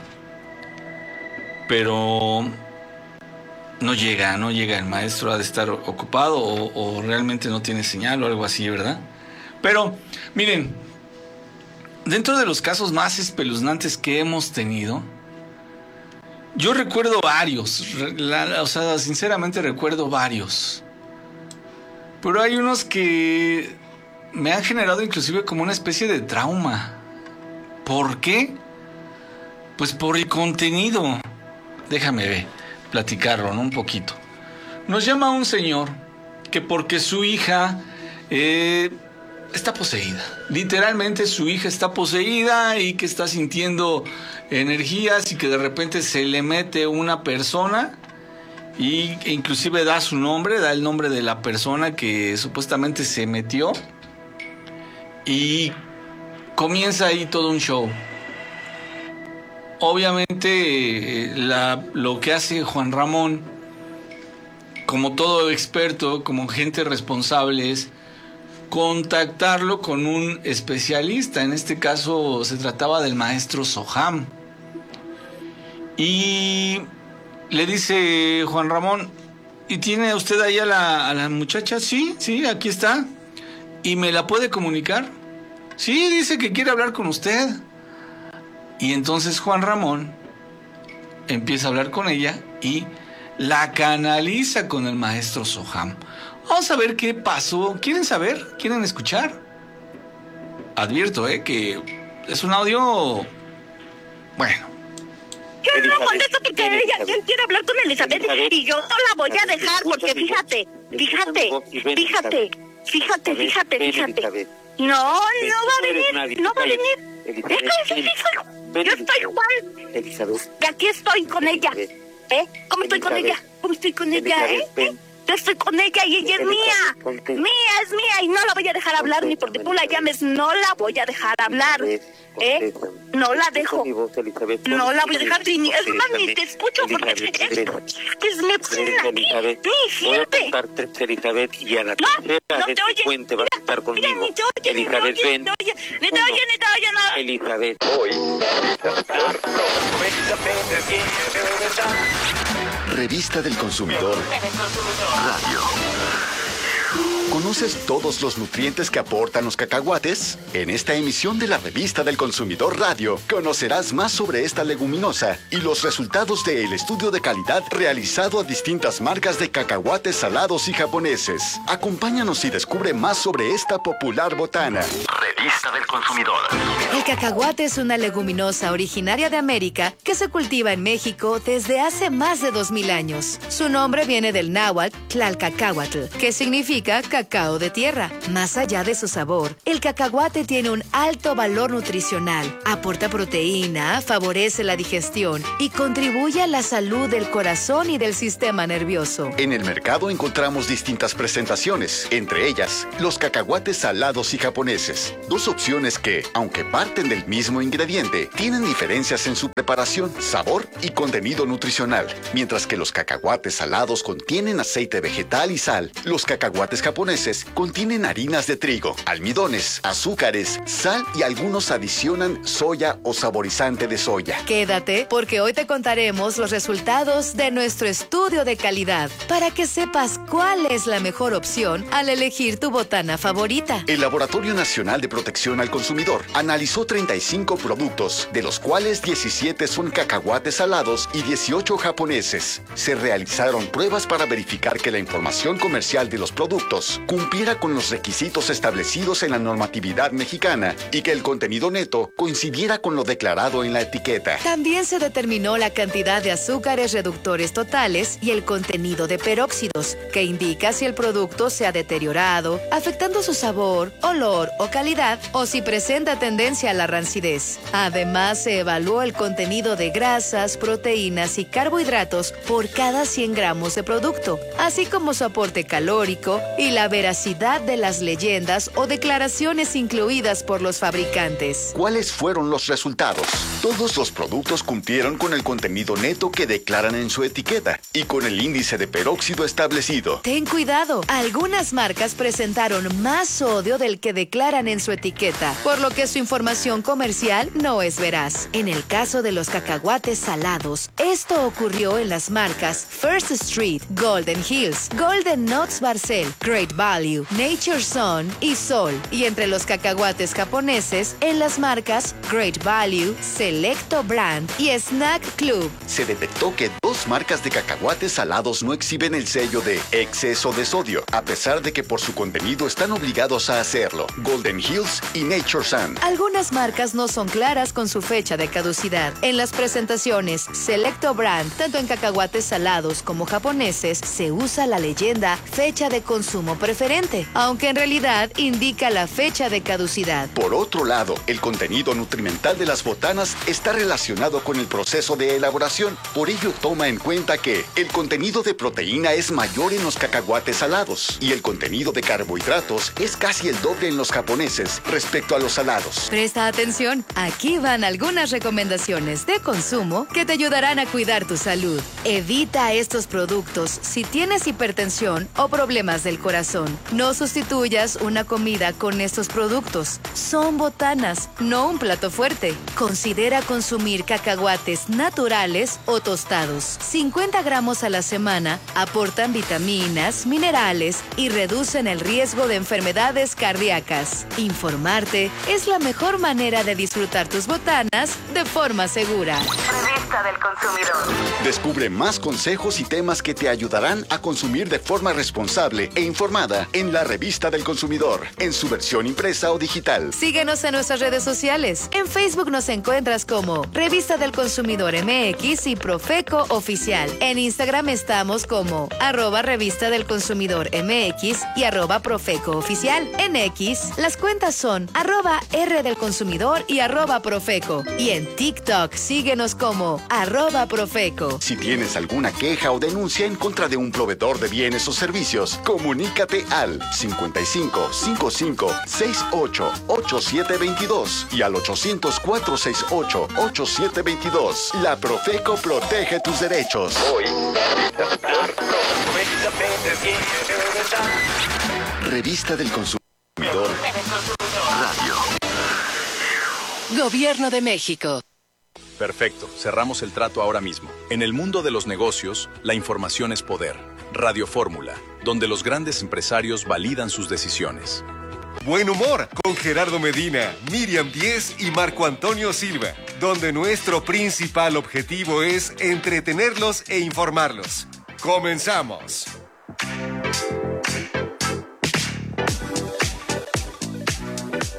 Pero no llega el maestro, ha de estar ocupado o realmente no tiene señal o algo así, ¿verdad? Pero, miren, dentro de los casos más espeluznantes que hemos tenido, yo recuerdo varios, sinceramente recuerdo varios. Pero hay unos que me han generado inclusive como una especie de trauma. ¿Por qué? Pues por el contenido. Déjame platicarlo, ¿no? Un poquito. Nos llama un señor que porque su hija está poseída. Literalmente su hija está poseída y que está sintiendo energías y que de repente se le mete una persona e inclusive da su nombre, da el nombre de la persona que supuestamente se metió y comienza ahí todo un show. Obviamente lo que hace Juan Ramón, como todo experto, como gente responsable, es contactarlo con un especialista. En este caso se trataba del maestro Soham. Y le dice Juan Ramón, ¿y tiene usted ahí a la muchacha? Sí, aquí está. ¿Y me la puede comunicar? Sí, dice que quiere hablar con usted. Y entonces Juan Ramón empieza a hablar con ella y la canaliza con el maestro Soham. Vamos a ver qué pasó. ¿Quieren saber? ¿Quieren escuchar? Advierto, que es un audio... Bueno. Yo no contesto porque ella quiere hablar con Elizabeth y yo no la voy a dejar porque fíjate. No va a venir. Yo estoy igual. Y aquí estoy con ella. ¿Cómo estoy con ella? Yo estoy con ella y ella es mía. Es mía y no la voy a dejar hablar ni porque tú la llames. No la voy a dejar hablar. No la dejo. No la voy a dejar. Es más, ni te escucho porque es me ponen aquí. Ni siente. No te oye. Mira, ni te oye. Elizabeth, ven. Ni te oye. Elizabeth, hoy. Revista del Consumidor Radio. ¿Conoces todos los nutrientes que aportan los cacahuates? En esta emisión de la Revista del Consumidor Radio conocerás más sobre esta leguminosa y los resultados del estudio de calidad realizado a distintas marcas de cacahuates salados y japoneses. Acompáñanos y descubre más sobre esta popular botana. Revista del Consumidor. El cacahuate es una leguminosa originaria de América que se cultiva en México desde hace más de 2000 años. Su nombre viene del náhuatl Tlalcacahuatl, que significa significa cacao de tierra. Más allá de su sabor, el cacahuate tiene un alto valor nutricional, aporta proteína, favorece la digestión y contribuye a la salud del corazón y del sistema nervioso. En el mercado encontramos distintas presentaciones, entre ellas los cacahuates salados y japoneses. Dos opciones que, aunque parten del mismo ingrediente, tienen diferencias en su preparación, sabor y contenido nutricional. Mientras que los cacahuates salados contienen aceite vegetal y sal, los cacahuates japoneses contienen harinas de trigo, almidones, azúcares, sal y algunos adicionan soya o saborizante de soya. Quédate, porque hoy te contaremos los resultados de nuestro estudio de calidad para que sepas cuál es la mejor opción al elegir tu botana favorita. El Laboratorio Nacional de Protección al Consumidor analizó 35 productos, de los cuales 17 son cacahuates salados y 18 japoneses. Se realizaron pruebas para verificar que la información comercial de los productos cumpliera con los requisitos establecidos en la normatividad mexicana y que el contenido neto coincidiera con lo declarado en la etiqueta. También se determinó la cantidad de azúcares reductores totales y el contenido de peróxidos, que indica si el producto se ha deteriorado, afectando su sabor, olor o calidad, o si presenta tendencia a la rancidez. Además, se evaluó el contenido de grasas, proteínas y carbohidratos por cada 100 gramos de producto, así como su aporte calórico y la veracidad de las leyendas o declaraciones incluidas por los fabricantes. ¿Cuáles fueron los resultados? Todos los productos cumplieron con el contenido neto que declaran en su etiqueta y con el índice de peróxido establecido. Ten cuidado, algunas marcas presentaron más sodio del que declaran en su etiqueta, por lo que su información comercial no es veraz. En el caso de los cacahuates salados, esto ocurrió en las marcas First Street, Golden Hills, Golden Nuts Barcel, Great Value, Nature Sun y Sol, y entre los cacahuates japoneses en las marcas Great Value, Selecto Brand y Snack Club. Se detectó que 2 marcas de cacahuates salados no exhiben el sello de exceso de sodio, a pesar de que por su contenido están obligados a hacerlo: Golden Hills y Nature Sun. Algunas marcas no son claras con su fecha de caducidad. En las presentaciones Selecto Brand, tanto en cacahuates salados como japoneses, se usa la leyenda fecha de consumo preferente, aunque en realidad indica la fecha de caducidad. Por otro lado, el contenido nutrimental de las botanas está relacionado con el proceso de elaboración. Por ello, toma en cuenta que el contenido de proteína es mayor en los cacahuates salados y el contenido de carbohidratos es casi el doble en los japoneses respecto a los salados. Presta atención, aquí van algunas recomendaciones de consumo que te ayudarán a cuidar tu salud. Evita estos productos si tienes hipertensión o problemas del corazón. No sustituyas una comida con estos productos. Son botanas, no un plato fuerte. Considera consumir cacahuates naturales o tostados. 50 gramos a la semana aportan vitaminas, minerales y reducen el riesgo de enfermedades cardíacas. Informarte es la mejor manera de disfrutar tus botanas de forma segura. Revista del Consumidor. Descubre más consejos y temas que te ayudarán a consumir de forma responsable e informada en la Revista del Consumidor, en su versión impresa o digital. Síguenos en nuestras redes sociales. En Facebook nos encuentras como Revista del Consumidor MX y Profeco Oficial. En Instagram estamos como @Revista del Consumidor MX y @Profeco Oficial. En X, las cuentas son @R del Consumidor y @Profeco. Y en TikTok, síguenos como @Profeco. Si tienes alguna queja o denuncia en contra de un proveedor de bienes o servicios, comunícate al 55 55 68 8722 y al 800 468 8722. La Profeco protege tus derechos. Revista del Consumidor Radio. Gobierno de México. Perfecto, cerramos el trato ahora mismo. En el mundo de los negocios, la información es poder. Radio Fórmula, donde los grandes empresarios validan sus decisiones. Buen humor con Gerardo Medina, Miriam Díez y Marco Antonio Silva, donde nuestro principal objetivo es entretenerlos e informarlos. ¡Comenzamos! Muy buenas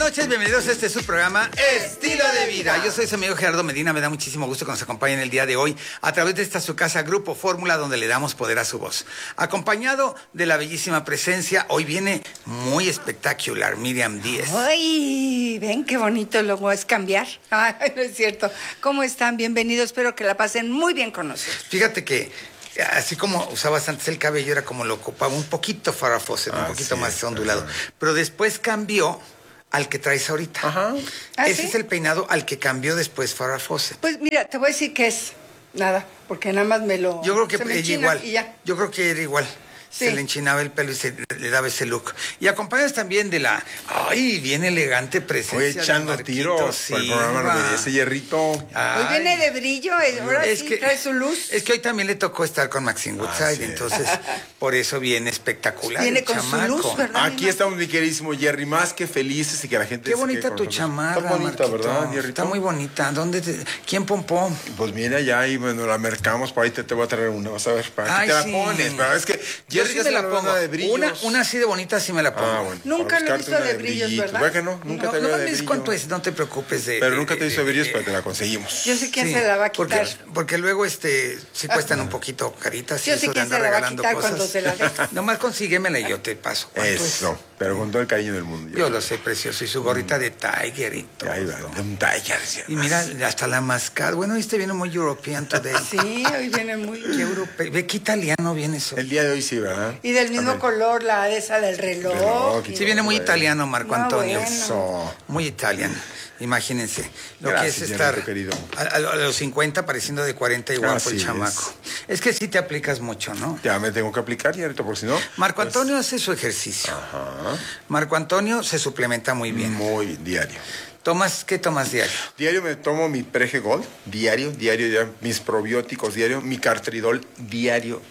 noches, bienvenidos a este su programa Estilo de Vida. Yo soy su amigo Gerardo Medina, me da muchísimo gusto que nos acompañen el día de hoy a través de esta su casa Grupo Fórmula, donde le damos poder a su voz. Acompañado de la bellísima presencia, hoy viene muy espectacular Miriam Díez. ¡Ay! Ven qué bonito luego es cambiar. Ay, no es cierto. ¿Cómo están? Bienvenidos, espero que la pasen muy bien con nosotros. Fíjate que así como usabas antes el cabello, era como lo ocupaba un poquito Farrah Fawcett, un poquito más ondulado. Pero después cambió al que traes ahorita. ¿Ah, Ese sí? es el peinado al que cambió después Farrah Fawcett. Pues mira, te voy a decir que es nada, porque nada más me lo... Yo creo que se me ella enchina igual. y ya. Yo creo que era igual. Sí. Se le enchinaba el pelo y se le daba ese look. Y acompañas también de la, ay, bien elegante presencia. Voy echando de tiros sí, por el programa de ese hierrito. Hoy viene de brillo, ahora sí trae su luz. Es que hoy también le tocó estar con Maxine Woodside, entonces por eso viene espectacular. Viene el con chamaco. su luz, ¿verdad? Aquí estamos, mi queridísimo Jerry, más que felices y que la gente... Qué bonita tu chamarra, Está bonita, Marquito. ¿verdad, Jerry? Está muy bonita. ¿Quién pompó? Pues mira, ya ahí, bueno, la mercamos, por ahí te voy a traer una, vas a ver, para que te la pones. Pero es que Yo Jerry sí ya me se la la pongo. de brillos. Una así de bonita sí me la pongo. bueno. Nunca lo he visto de brillos, ¿verdad? ¿Verdad que no? Nunca te No veo de mames, brillo. ¿cuánto es? No te preocupes de... Pero nunca te he visto de brillos, pero te la conseguimos. Yo sé quién se la va a quitar. Porque luego sí cuestan un poquito caritas. Yo sé eso de quién se andar la va a regalando quitar cosas. cuando se la deje. Nomás consíguemela y yo te paso. Eso, pero con todo el cariño del mundo. Yo lo sé, precioso. Y su gorrita de Tiger y todo. Ahí va, de un Tiger. Y mira, hasta la mascada. Bueno, este viene muy european today. Sí, hoy viene muy... Qué europeo. Ve qué italiano viene eso. El día de hoy sí, ¿verdad? Y del mismo color, la esa del reloj. Sí, viene muy italiano, Marco Antonio. Bueno. Eso. Muy italiano. Imagínense lo Gracias, que es estar Jerry, querido. a los 50 pareciendo de 40 y guapo Así el es. chamaco. Es que sí te aplicas mucho, ¿no? Ya me tengo que aplicar, Jerrito, por si no. Marco Antonio hace su ejercicio. Ajá. Marco Antonio se suplementa muy bien. Muy bien, diario. ¿Qué tomas diario? Diario me tomo mi Prege Gold, diario, mis probióticos diario, mi Cartridol diario,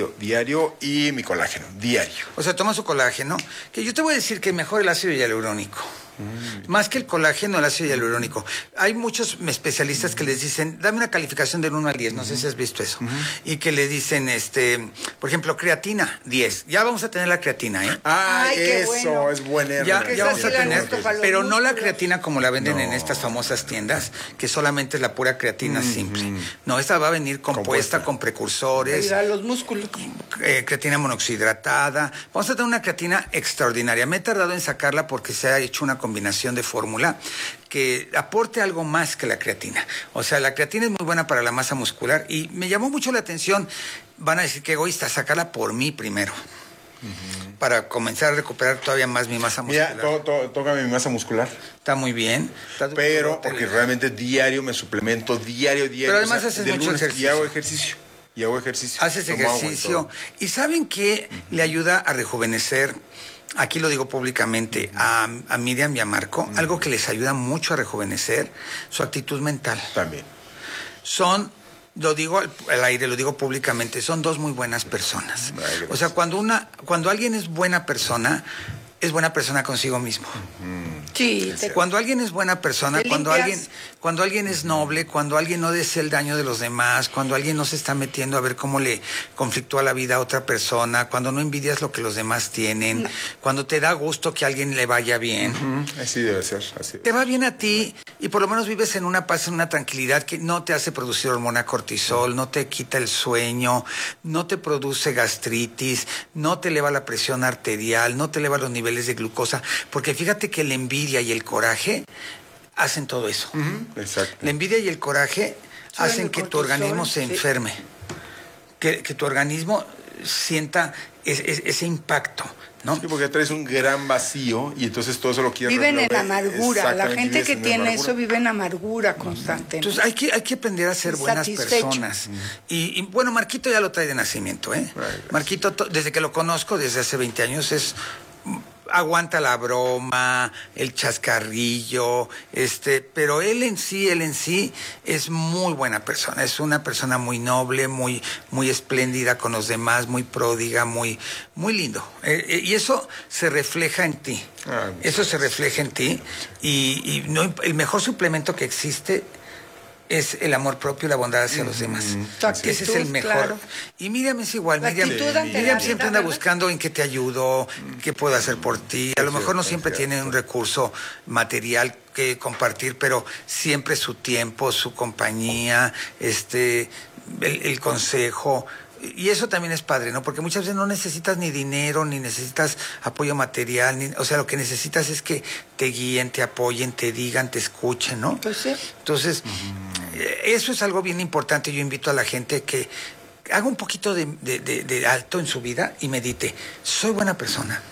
y mi colágeno, diario. O sea, toma su colágeno, que yo te voy a decir que mejor el ácido hialurónico. Más que el colágeno, el ácido hialurónico. Hay muchos especialistas que les dicen, dame una calificación del 1 al 10, no sé si has visto eso. Y que le dicen, por ejemplo, creatina, 10. Ya vamos a tener la creatina, ¿eh? Ay, eso bueno. Es buena. Ya vamos a tener, pero no la creatina como la venden en estas famosas tiendas, que solamente es la pura creatina simple. No, esta va a venir compuesta con precursores. Ayudar a los músculos. Creatina monoxidatada. Vamos a tener una creatina extraordinaria. Me he tardado en sacarla porque se ha hecho una combinación de fórmula que aporte algo más que la creatina. O sea, la creatina es muy buena para la masa muscular y me llamó mucho la atención, van a decir que egoísta, sacarla por mí primero. Para comenzar a recuperar todavía más mi masa muscular. Mira, tócame mi masa muscular. Está muy bien. Pero, porque realmente diario me suplemento, diario. Pero además haces mucho ejercicio. Y hago ejercicio. Haces ejercicio. ¿Y saben qué le ayuda a rejuvenecer? Aquí lo digo públicamente, a Miriam y a Marco, algo que les ayuda mucho a rejuvenecer, su actitud mental. También. Lo digo al aire, lo digo públicamente, son dos muy buenas personas. O sea, cuando alguien es buena persona consigo mismo. Sí. Cuando alguien es buena persona, cuando alguien es noble, cuando alguien no desea el daño de los demás, cuando alguien no se está metiendo a ver cómo le conflictúa la vida a otra persona, cuando no envidias lo que los demás tienen, cuando te da gusto que a alguien le vaya bien. Así debe ser. Te va bien a ti y por lo menos vives en una paz, en una tranquilidad que no te hace producir hormona cortisol, no te quita el sueño, no te produce gastritis, no te eleva la presión arterial, no te eleva los niveles de glucosa, porque fíjate que la envidia y el coraje hacen todo eso. Exacto. La envidia y el coraje hacen que tu organismo se enferme, que tu organismo sienta ese impacto, ¿no? Sí, porque traes un gran vacío y entonces todo eso lo quieres Viven en resolver. amargura. La gente que tiene eso vive en amargura constante. Entonces hay que aprender a ser buenas personas. Y bueno, Marquito ya lo trae de nacimiento, ¿eh? Marquito, desde que lo conozco, desde hace 20 años, aguanta la broma, el chascarrillo, pero él en sí es muy buena persona, es una persona muy noble, muy espléndida con los demás, muy pródiga, muy lindo. Y eso se refleja en ti. Eso se refleja en ti. Y no, el mejor suplemento que existe es el amor propio y la bondad hacia los demás. Actitud, ese es el mejor. claro. Y Miriam es igual. Miriam siempre anda buscando en qué te ayudo, qué puedo hacer por ti. A lo mejor no siempre tiene un recurso material que compartir, pero siempre su tiempo, su compañía, el consejo. Y eso también es padre, ¿no? Porque muchas veces no necesitas ni dinero, ni necesitas apoyo material, o sea, lo que necesitas es que te guíen, te apoyen, te digan, te escuchen, ¿no? Pues sí. Entonces, eso es algo bien importante. Yo invito a la gente que haga un poquito de alto en su vida y medite. Soy buena persona.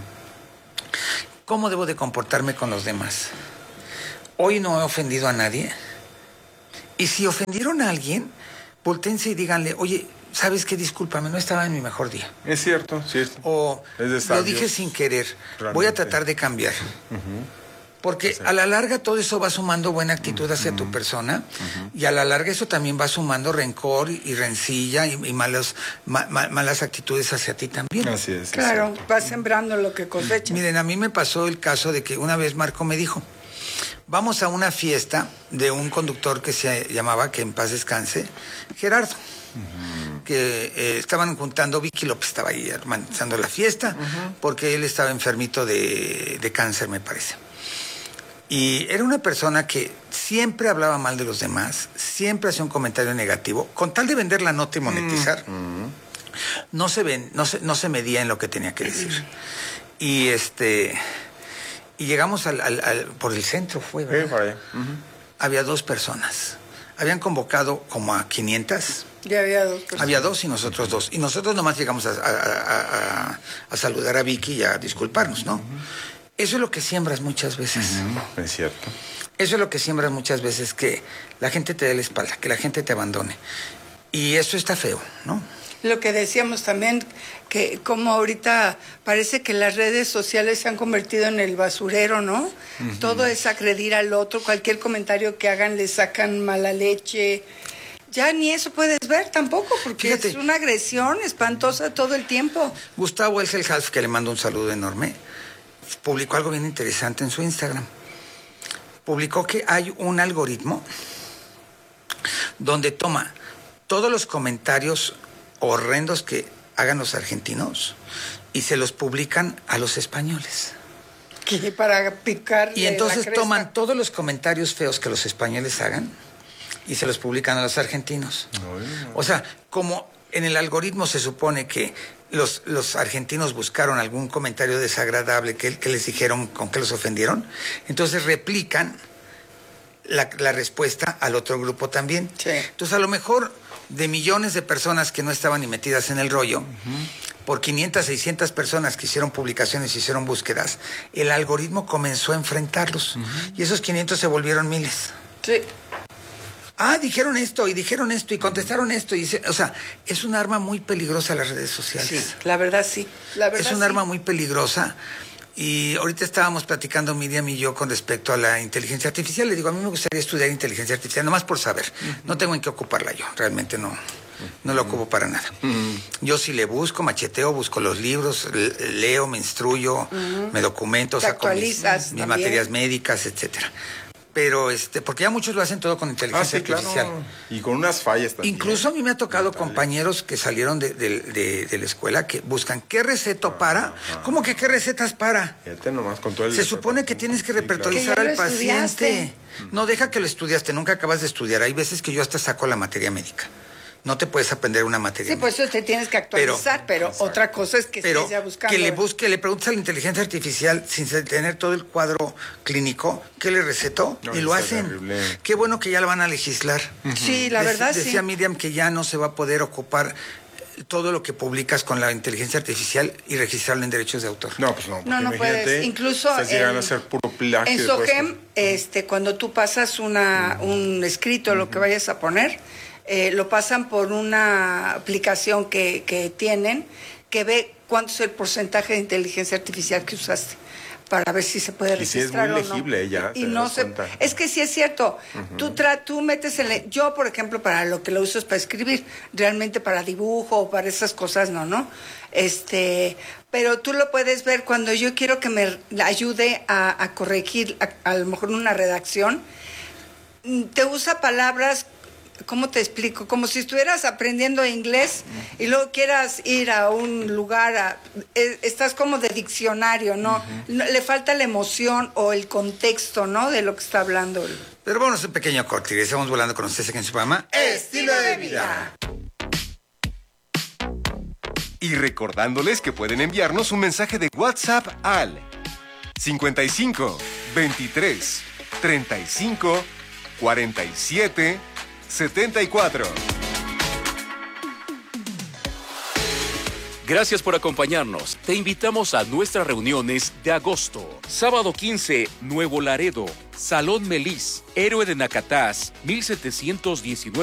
¿Cómo debo de comportarme con los demás? Hoy no he ofendido a nadie. Y si ofendieron a alguien, voltéense y díganle, oye, ¿sabes qué? Discúlpame, no estaba en mi mejor día. Es cierto, cierto. O lo dije sin querer. Realmente. Voy a tratar de cambiar. Porque a la larga todo eso va sumando buena actitud hacia tu persona y a la larga eso también va sumando rencor y rencilla y malas actitudes hacia ti también. Así es. Claro, vas sembrando lo que cosechas. Miren, a mí me pasó el caso de que una vez Marco me dijo, vamos a una fiesta de un conductor que se llamaba, que en paz descanse, Gerardo. Que estaban juntando, Vicky López estaba ahí organizando la fiesta, porque él estaba enfermito de cáncer, me parece. Y era una persona que siempre hablaba mal de los demás, siempre hacía un comentario negativo, con tal de vender la nota y monetizar. No se medía en lo que tenía que decir. Y llegamos por el centro, fue, ¿verdad? Había 2 personas. Habían convocado como a 500. Ya había 2 personas. Había 2 y nosotros 2. Y nosotros nomás llegamos a saludar a Vicky y a disculparnos, ¿no? Eso es lo que siembras muchas veces. Es cierto. Eso es lo que siembras muchas veces, que la gente te dé la espalda, que la gente te abandone. Y eso está feo, ¿no? Lo que decíamos también, que como ahorita parece que las redes sociales se han convertido en el basurero, ¿no? Todo es agredir al otro, cualquier comentario que hagan le sacan mala leche. Ya ni eso puedes ver tampoco, porque es una agresión espantosa todo el tiempo. Gustavo Elselhalf, que le mando un saludo enorme, publicó algo bien interesante en su Instagram. Publicó que hay un algoritmo donde toma todos los comentarios horrendos que hagan los argentinos y se los publican a los españoles. ¿Qué? Para picar. Y entonces toman todos los comentarios feos que los españoles hagan y se los publican a los argentinos. O sea, como en el algoritmo se supone que los argentinos buscaron algún comentario desagradable que les dijeron con que los ofendieron, entonces replican la respuesta al otro grupo también. Sí. Entonces, a lo mejor de millones de personas que no estaban ni metidas en el rollo, por 500, 600 personas que hicieron publicaciones, hicieron búsquedas, el algoritmo comenzó a enfrentarlos. Y esos 500 se volvieron miles. Sí. Dijeron esto y contestaron esto. O sea, es un arma muy peligrosa las redes sociales. Sí, la verdad sí. Es un arma muy peligrosa. Y ahorita estábamos platicando Miriam y yo con respecto a la inteligencia artificial. Le digo, a mí me gustaría estudiar inteligencia artificial, nomás por saber. No tengo en qué ocuparla yo, realmente no la ocupo para nada. Yo sí le busco, macheteo, busco los libros, leo, me instruyo, me documento, saco mis materias médicas, etcétera. Pero porque ya muchos lo hacen todo con inteligencia artificial. Claro. Y con unas fallas también. Incluso a mí me ha tocado compañeros que salieron de la escuela que buscan qué receto para. ¿Cómo que qué recetas para? Fíjate nomás con todo el... Se supone que tienes que repertorizar al paciente. No, deja que lo estudiaste, nunca acabas de estudiar. Hay veces que yo hasta saco la materia médica. No te puedes aprender una materia. Sí, pues eso te tienes que actualizar, pero otra cosa es que estés ya buscando. Que le preguntes a la inteligencia artificial sin tener todo el cuadro clínico, ¿qué le recetó? Y lo hacen. Terrible. Qué bueno que ya lo van a legislar. Sí, la verdad sí. Decía Miriam que ya no se va a poder ocupar todo lo que publicas con la inteligencia artificial y registrarlo en derechos de autor. No, pues no. No puedes. Incluso llegan a hacer puro plagio. En SOGEM, cuando tú pasas un escrito, lo que vayas a poner, lo pasan por una aplicación que tienen que ve cuánto es el porcentaje de inteligencia artificial que usaste para ver si se puede registrar o no. Y si es muy legible, ya y no es que sí es cierto. Tú metes yo, por ejemplo, para lo que lo uso es para escribir, realmente para dibujo o para esas cosas no. Pero tú lo puedes ver cuando yo quiero que me ayude a corregir a lo mejor una redacción. te usa palabras, ¿cómo te explico? Como si estuvieras aprendiendo inglés y luego quieras ir a un lugar, estás como de diccionario, ¿no? Le falta la emoción o el contexto, ¿no? De lo que está hablando. Pero vamos a un pequeño corte y estamos volando con ustedes aquí en su programa Estilo de Vida. Y recordándoles que pueden enviarnos un mensaje de WhatsApp al 55 23 35 47 74. Gracias por acompañarnos. Te invitamos a nuestras reuniones de agosto. Sábado 15, Nuevo Laredo, Salón Melis, Héroe de Nacatás, 1719.